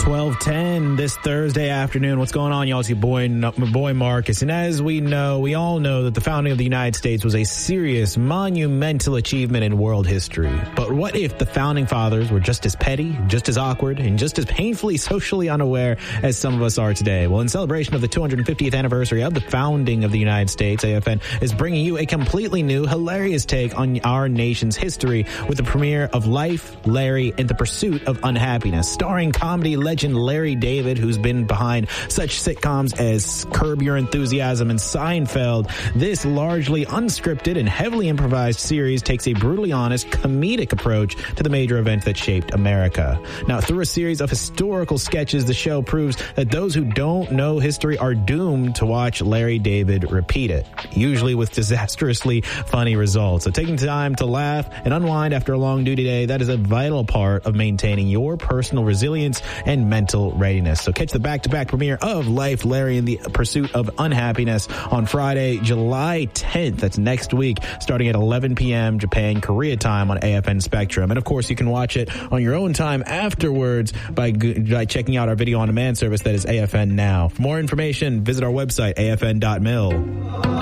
12:10 this Thursday afternoon. What's going on, y'all? It's your boy Marcus. And as we all know that the founding of the United States was a serious, monumental achievement in world history. But what if the founding fathers were just as petty, just as awkward, and just as painfully socially unaware as some of us are today? Well, in celebration of the 250th anniversary of the founding of the United States, AFN is bringing you a completely new, hilarious take on our nation's history with the premiere of Life, Larry, and the Pursuit of Unhappiness, starring comedy legend Larry David, who's been behind such sitcoms as Curb Your Enthusiasm and Seinfeld. This largely unscripted and heavily improvised series takes a brutally honest, comedic approach to the major event that shaped America. Now, through a series of historical sketches, the show proves that those who don't know history are doomed to watch Larry David repeat it, usually with disastrously funny results. So taking time to laugh and unwind after a long duty day, that is a vital part of maintaining your personal resilience and mental readiness. So catch the back-to-back premiere of Life, Larry, and the Pursuit of Unhappiness on Friday, July 10th. That's next week, starting at 11 p.m. Japan, Korea time on AFN Spectrum. And of course, you can watch it on your own time afterwards by checking out our video on demand service that is AFN Now. For more information, visit our website, afn.mil.